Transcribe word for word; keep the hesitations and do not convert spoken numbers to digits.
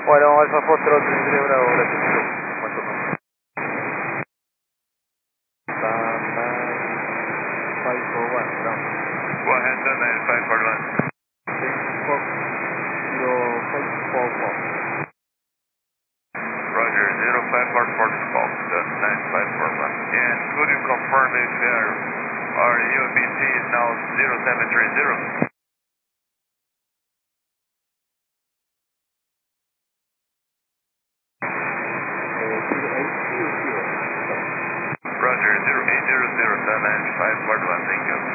Bueno, Alfa Foxtrot treinta y tres Bravo, gracias. Cuánto más. five four one, ground. Go ahead, Sunline five four one. Fox zero five four four. Roger, zero five four four Fox, Sunline five four one. And could you confirm if our, our U B C is now zero seven three zero? Roger, zero eight zero zero, Sunline five four one, thank you.